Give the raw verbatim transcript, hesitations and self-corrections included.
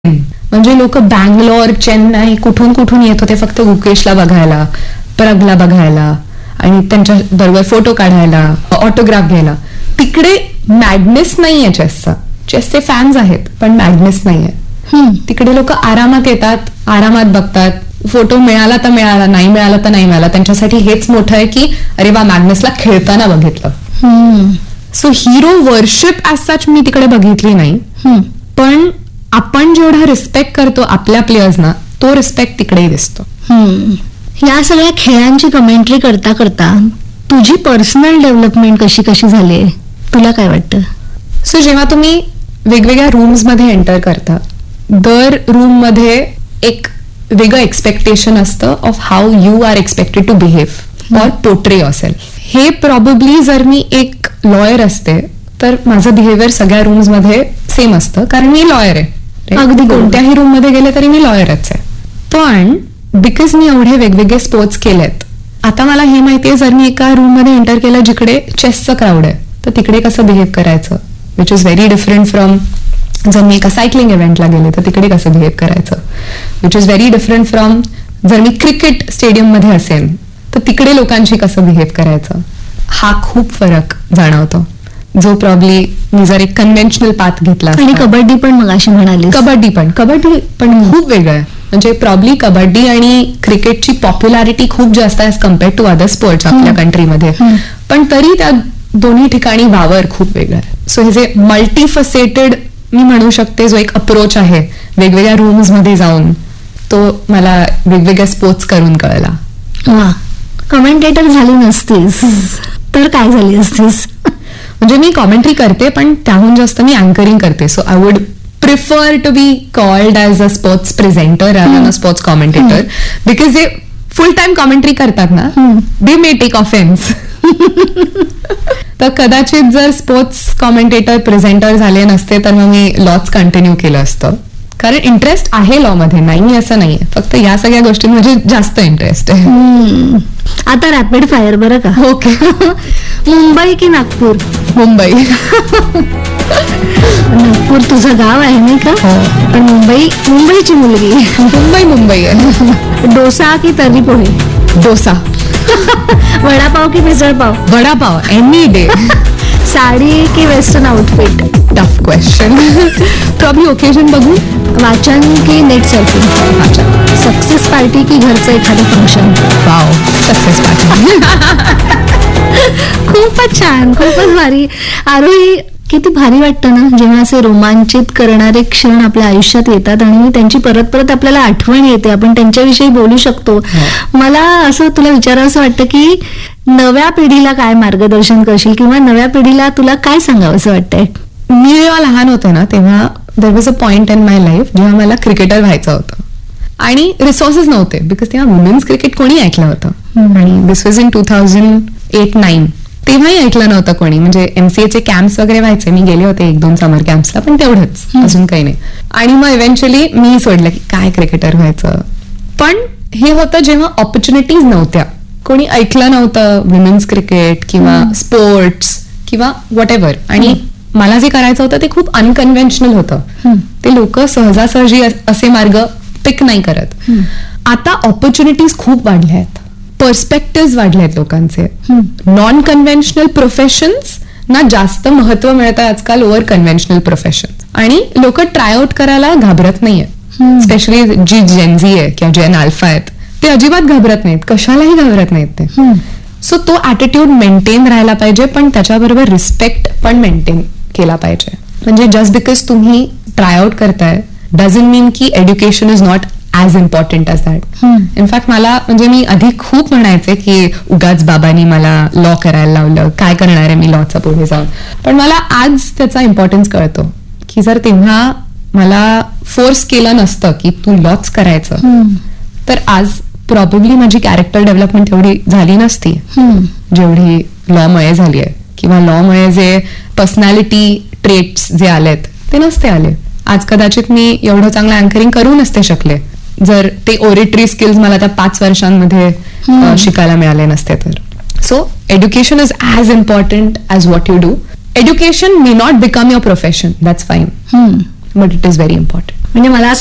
म्हणजे लोक बँगलोर, चेन्नई कुठून कुठून येत होते फक्त गुकेशला बघायला, प्रगला बघायला आणि त्यांच्या बरोबर फोटो काढायला, ऑटोग्राफ घ्यायला. तिकडे मॅडनेस नाहीये चेसचा. चेसचे फॅन्स आहेत पण मॅडनेस नाहीये. तिकडे लोक आरामात येतात, आरामात बघतात. फोटो मिळाला तर मिळाला, नाही मिळाला तर नाही मिळाला. त्यांच्यासाठी हेच मोठं आहे की अरे वा, मॅग्नसला खेळताना बघितलं. सो हिरो वर्शिप ऍज सच मी तिकडे बघितली नाही, पण आपण जेवढा रिस्पेक्ट करतो आपल्या प्लेयर्सना तो रिस्पेक्ट तिकडेही दिसतो. या सगळ्या खेळांची कमेंट्री करता करता तुझी पर्सनल डेव्हलपमेंट कशी कशी झाली, तुला काय वाटतं? सो जेव्हा तुम्ही वेगवेगळ्या रूम्स मध्ये एंटर करता, दर रूम मध्ये एक वेगळं एक्सपेक्टेशन असतं of how you R expected to behave or portray yourself. हे प्रॉबेबली जर मी एक लॉयर असते तर माझं बिहेवियर सगळ्या रूम्स मध्ये सेम असतं, कारण मी लॉयर आहे. अगदी कोणत्याही रूम मध्ये गेले तरी मी लॉयरच आहे. पण बिकॉज मी एवढे वेगवेगळे स्पोर्ट्स केलेत, आता मला हे माहितीये जर मी एका रूम मध्ये एंटर केलं जिकडे चेसचं क्राऊड आहे तर तिकडे कसं बिहेव करायचं, which is very different from जर मी एका सायकलिंग इव्हेंटला गेले तर तिकडे कसं बिहेव करायचं, which is very different from जर मी क्रिकेट स्टेडियम मध्ये असेल तर तिकडे लोकांशी कसं बिहेव करायचं. हा खूप फरक जाणवतो जो प्रॉब्ली मी जर एक कन्व्हेन्शनल पाथ घेतला. आणि कबड्डी पण मग अशी म्हणाली, कबड्डी पण कबड्डी पण खूप वेगळं आहे. म्हणजे प्रॉब्ली कबड्डी आणि क्रिकेटची पॉप्युलॅरिटी खूप जास्त आहे as compared to other sports आपल्या कंट्रीमध्ये, पण तरी त्या दोन्ही ठिकाणी वावर खूप वेगळा आहे. सो हे जे मल्टीफसेटेड मी म्हणू शकते जो एक अप्रोच आहे वेगवेगळ्या रूम्स मध्ये जाऊन, तो मला वेगवेगळ्या स्पोर्ट्स करून कळला. वा, कमेंटेटर झाली नसतीस तर काय झाली असतीस? म्हणजे मी कॉमेंट्री करते पण त्याहून जास्त मी अँकरिंग करते. So I would prefer to be called as a sports presenter and a sports commentator, because जे फुल टाइम कॉमेंट्री करतात ना, दे मे टेक ऑफेन्स. तर कदाचित जर स्पोर्ट्स कॉमेंटेटर प्रेझेंटर झाले नसते तर मग मी लॉच कंटिन्यू केलं असतं, कारण इंटरेस्ट आहे लॉ मध्ये, नाही असं नाहीये, फक्त या सगळ्या गोष्टींमध्ये जास्त इंटरेस्ट आहे. आता रॅपिड फायर बरं का? ओके. मुंबई की नागपूर? मुंबई. नागपूर तुझं गाव आहे नाही का? पण मुंबई मुंबईची मुलगी. मुंबई मुंबई आहे. डोसा की तर्री पोहे? डोसा. वडापाव की मिसळ पाव? Vada pav any day. साडी की western outfit? Tough question. Probably occasion बघू. वाचन की नेट सर्फिंग? वाचन. सक्सेस पार्टी की घरचं एखादं फंक्शन? Wow, success party. खूपच छान, खूपच भारी. आरोही, किती भारी वाटतं ना जेव्हा असे रोमांचित करणारे क्षण आपल्या आयुष्यात येतात आणि त्यांची परत परत आपल्याला आठवण येते, आपण त्यांच्याविषयी बोलू शकतो. मला असं तुला विचारावं असं वाटतं की नव्या पिढीला काय मार्गदर्शन करशील किंवा नव्या पिढीला तुला काय सांगावं असं वाटतंय? मी जेव्हा लहान होते ना तेव्हा there was a point in my life जेव्हा मला क्रिकेटर व्हायचं होतं आणि रिसोर्सेस नव्हते, बिकॉज तेव्हा वुमेन्स क्रिकेट कोणी ऐकलं होतं आणि दिस was in two thousand eight nine. तेव्हाही ऐकलं नव्हतं कोणी. म्हणजे एमसीएचे कॅम्प्स वगैरे व्हायचे, मी गेले होते एक दोन समर कॅम्प्सला, पण तेवढंच, अजून काही नाही. आणि मग इव्हेंच्युअली मी सोडलं की काय क्रिकेटर व्हायचं. पण हे होतं जेव्हा ऑपॉर्च्युनिटीज नव्हत्या, कोणी ऐकलं नव्हतं वुमेन्स क्रिकेट किंवा स्पोर्ट्स किंवा व्हॉट एव्हर, आणि मला जे करायचं होतं ते खूप अनकन्व्हेन्शनल होतं. ते लोक सहजासहजी असे मार्ग पिक नाही करत. आता ऑपॉर्च्युनिटीज खूप वाढल्या आहेत, पर्स्पेक्टिव्ह वाढले आहेत लोकांचे. नॉन कन्व्हेन्शनल प्रोफेशन्स ना जास्त महत्व मिळतं आजकाल ओव्हर कन्व्हेन्शनल प्रोफेशन, आणि लोक ट्राय आउट करायला घाबरत नाहीयेत. स्पेशली जी जेनझी आहे किंवा जेन अल्फा आहेत ते अजिबात घाबरत नाहीत, कशालाही घाबरत नाहीत ते. सो तो ऍटिट्यूड मेंटेन राहायला पाहिजे, पण त्याच्याबरोबर रिस्पेक्ट पण मेंटेन केला पाहिजे. म्हणजे जस्ट बिकॉज तुम्ही ट्राय आउट करताय डझंट मीन की education is not as important as that. In fact मला म्हणजे मी आधी खूप म्हणायचे की उगाच बाबांनी मला लॉ करायला लावलं, काय करणार आहे मी लॉचा पुढे जाऊन. पण मला आज त्याचा इम्पॉर्टन्स कळतो की जर तेव्हा मला फोर्स केलं नसतं की तू लॉच करायचं तर आज प्रॉबेबली माझी कॅरेक्टर डेव्हलपमेंट एवढी झाली नसती जेवढी लॉमुळे झाली आहे, किंवा लॉमुळे जे पर्सनॅलिटी ट्रेट्स जे आलेत ते नसते आले. आज कदाचित मी एवढं चांगलं अँकरिंग करू नसते शकले जर ते ओरेटरी स्किल्स मला त्या पाच वर्षांमध्ये शिकायला मिळाले नसते तर. So education is as important as what you do. Education may not become your profession, that's fine, but it is very important. म्हणजे मला असं